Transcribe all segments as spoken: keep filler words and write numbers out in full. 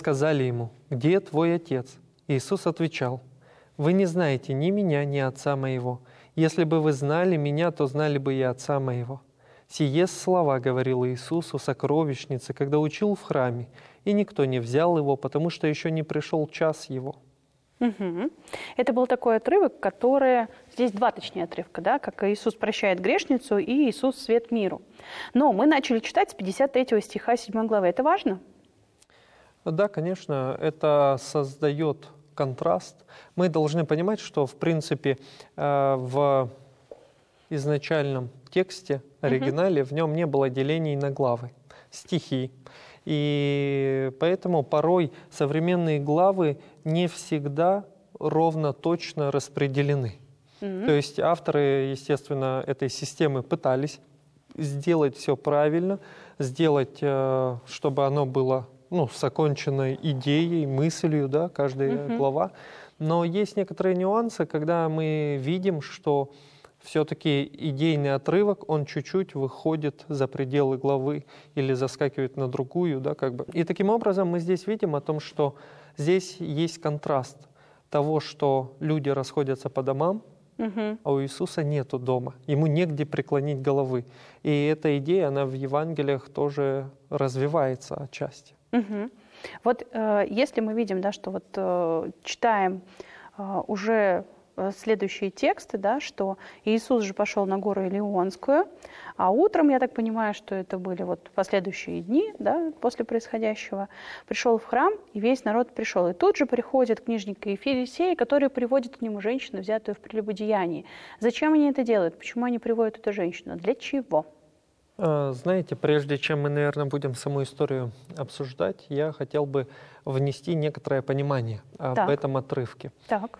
сказали ему: «Где твой отец?» Иисус отвечал: «Вы не знаете ни меня, ни отца моего. Если бы вы знали меня, то знали бы и отца моего». Сие слова говорил Иисус у сокровищницы, когда учил в храме, и никто не взял его, потому что еще не пришел час его. Угу. Это был такой отрывок, который... Здесь два, точнее, отрывка, да? Как Иисус прощает грешницу и Иисус свет миру. Но мы начали читать с пятьдесят третьего стиха седьмой главы. Это важно? Да, конечно, это создает контраст. Мы должны понимать, что, в принципе, в изначальном тексте, оригинале, угу. в нем не было делений на главы, стихи. И поэтому порой современные главы не всегда ровно точно распределены. Mm-hmm. То есть авторы, естественно, этой системы пытались сделать все правильно, сделать, чтобы оно было, ну, с оконченной идеей, мыслью, да, каждая mm-hmm. глава. Но есть некоторые нюансы, когда мы видим, что все-таки идейный отрывок, он чуть-чуть выходит за пределы главы или заскакивает на другую, да, как бы. И таким образом мы здесь видим о том, что здесь есть контраст того, что люди расходятся по домам, угу. а у Иисуса нету дома, ему негде преклонить головы. И эта идея, она в Евангелиях тоже развивается отчасти. Угу. Вот э, если мы видим, да, что вот э, читаем э, уже следующие тексты, да, что Иисус же пошел на гору Илионскую, а утром, я так понимаю, что это были вот последующие дни, да, после происходящего, пришел в храм, и весь народ пришел. И тут же приходят книжники и фарисеи, которые приводят к нему женщину, взятую в прелюбодеянии. Зачем они это делают? Почему они приводят эту женщину? Для чего? Знаете, прежде чем мы, наверное, будем саму историю обсуждать, я хотел бы внести некоторое понимание об так. этом отрывке. Так.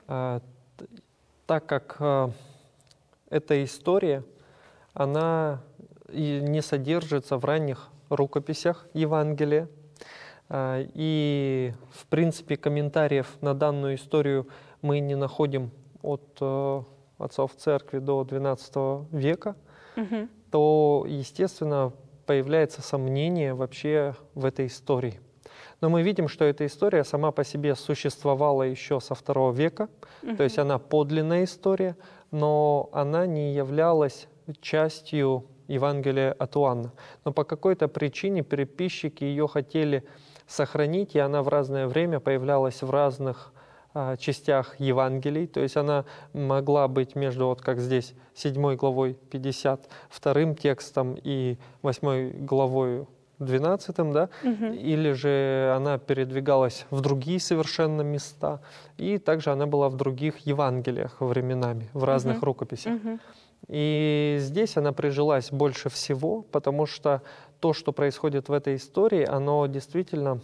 Так как э, эта история, она не содержится в ранних рукописях Евангелия, э, и, в принципе, комментариев на данную историю мы не находим от э, отцов церкви до двенадцатого века, угу. то, естественно, появляется сомнение вообще в этой истории. Но мы видим, что эта история сама по себе существовала еще со второго века, uh-huh. то есть она подлинная история, но она не являлась частью Евангелия от Иоанна. Но по какой-то причине переписчики ее хотели сохранить, и она в разное время появлялась в разных а, частях Евангелий, то есть она могла быть между, вот как здесь, седьмой главой пятьдесят вторым текстом и восьмой главой двенадцатым, да, угу. или же она передвигалась в другие совершенно места, и также она была в других Евангелиях временами, в разных угу. рукописях. Угу. И здесь она прижилась больше всего, потому что то, что происходит в этой истории, оно действительно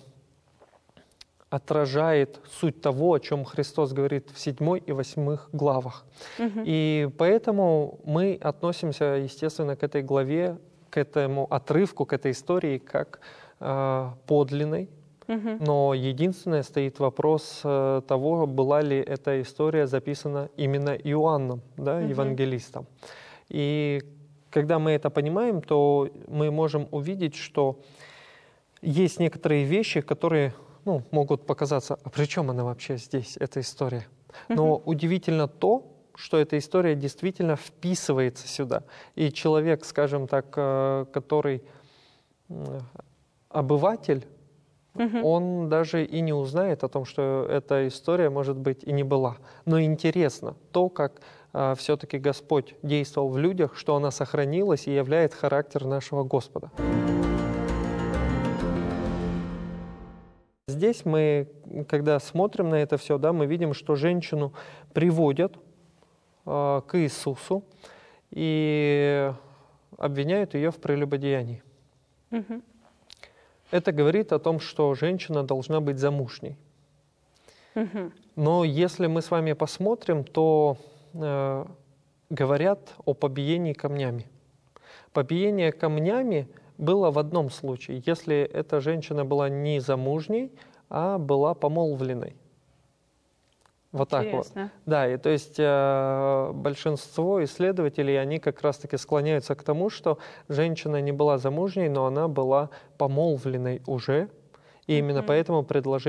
отражает суть того, о чем Христос говорит в седьмой и восьмых главах. Угу. И поэтому мы относимся, естественно, к этой главе, к этому отрывку, к этой истории как э, подлинной. Угу. Но единственное стоит вопрос э, того, была ли эта история записана именно Иоанном, да, угу. евангелистом. И когда мы это понимаем, то мы можем увидеть, что есть некоторые вещи, которые, ну, могут показаться, а при чем она вообще здесь, эта история? Но угу. удивительно то, что эта история действительно вписывается сюда. И человек, скажем так, который обыватель, угу. он даже и не узнает о том, что эта история, может быть, и не была. Но интересно то, как а, все-таки Господь действовал в людях, что она сохранилась и являет характер нашего Господа. Здесь мы, когда смотрим на это все, да, мы видим, что женщину приводят к Иисусу и обвиняют ее в прелюбодеянии. Угу. Это говорит о том, что женщина должна быть замужней. Угу. Но если мы с вами посмотрим, то э, говорят о побиении камнями. Побиение камнями было в одном случае, если эта женщина была не замужней, а была помолвленной. Вот Интересно. Так вот. Да, и то есть э, большинство исследователей, они как раз-таки склоняются к тому, что женщина не была замужней, но она была помолвленной уже, и mm-hmm. именно поэтому предложение